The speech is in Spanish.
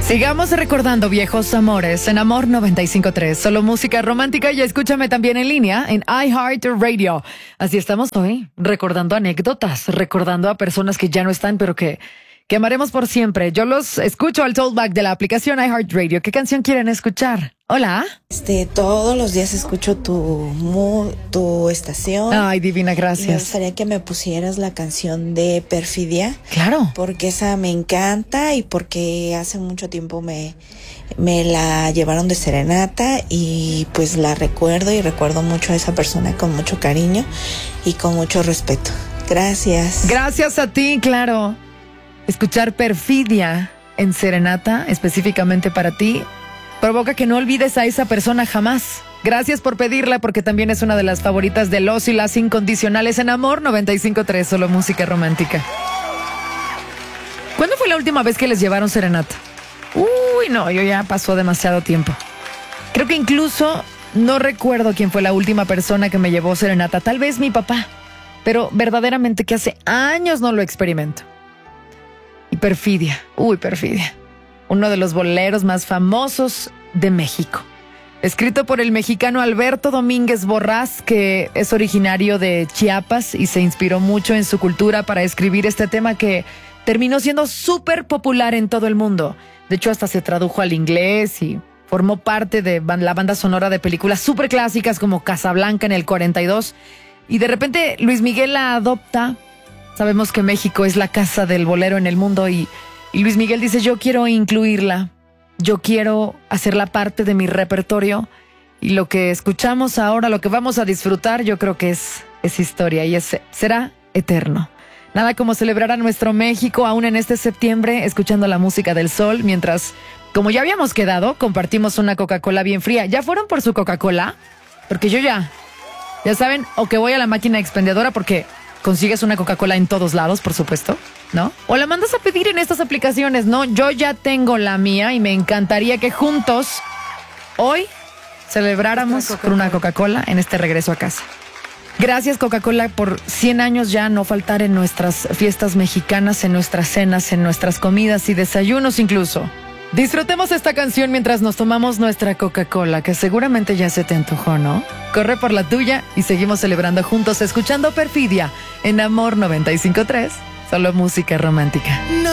Sigamos recordando viejos amores en Amor 95.3. Solo música romántica y escúchame también en línea en iHeartRadio. Así estamos hoy, recordando anécdotas, recordando a personas que ya no están, pero que amaremos por siempre. Yo los escucho al Talkback de la aplicación iHeartRadio. ¿Qué canción quieren escuchar? Hola. Todos los días escucho tu estación. Ay, divina, Me gracias. gustaría que me pusieras la canción de Perfidia. Claro. Porque esa me encanta y porque hace mucho tiempo me la llevaron de serenata y pues la recuerdo y recuerdo mucho a esa persona con mucho cariño y con mucho respeto. Gracias. Gracias a ti, claro. Escuchar Perfidia en serenata, específicamente para ti, provoca que no olvides a esa persona jamás. Gracias por pedirla, porque también es una de las favoritas de los y las incondicionales en Amor 95.3, solo música romántica. ¿Cuándo fue la última vez que les llevaron serenata? Uy, no, yo ya pasó demasiado tiempo. Creo que incluso no recuerdo quién fue la última persona que me llevó serenata. Tal vez mi papá, pero verdaderamente que hace años no lo experimento. Y Perfidia, Perfidia. Uno de los boleros más famosos de México. Escrito por el mexicano Alberto Domínguez Borrás, que es originario de Chiapas y se inspiró mucho en su cultura para escribir este tema que terminó siendo súper popular en todo el mundo. De hecho, hasta se tradujo al inglés y formó parte de la banda sonora de películas súper clásicas como Casablanca en el 42. Y de repente Luis Miguel la adopta. Sabemos que México es la casa del bolero en el mundo y Luis Miguel dice, yo quiero incluirla, yo quiero hacerla parte de mi repertorio, y lo que escuchamos ahora, lo que vamos a disfrutar, yo creo que es historia y será eterno. Nada como celebrar a nuestro México aún en este septiembre, escuchando la música del sol, mientras, como ya habíamos quedado, compartimos una Coca-Cola bien fría. ¿Ya fueron por su Coca-Cola? Porque yo ya saben, o que voy a la máquina expendedora porque consigues una Coca-Cola en todos lados, por supuesto, ¿no? O la mandas a pedir en estas aplicaciones, ¿no? Yo ya tengo la mía y me encantaría que juntos hoy celebráramos con una Coca-Cola en este regreso a casa. Gracias, Coca-Cola, por 100 años ya no faltar en nuestras fiestas mexicanas, en nuestras cenas, en nuestras comidas y desayunos incluso. Disfrutemos esta canción mientras nos tomamos nuestra Coca-Cola, que seguramente ya se te antojó, ¿no? Corre por la tuya y seguimos celebrando juntos, escuchando Perfidia en Amor 95.3, solo música romántica. No